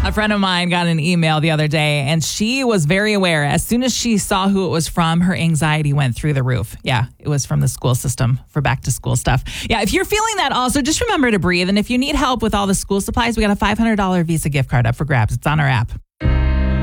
A friend of mine got an email the other day, and she was very aware. As soon as she saw who it was from, her anxiety went through the roof. Yeah, it was from the school system for back to school stuff. Yeah, if you're feeling that also, just remember to breathe. And if you need help with all the school supplies, we got a $500 Visa gift card up for grabs. It's on our app.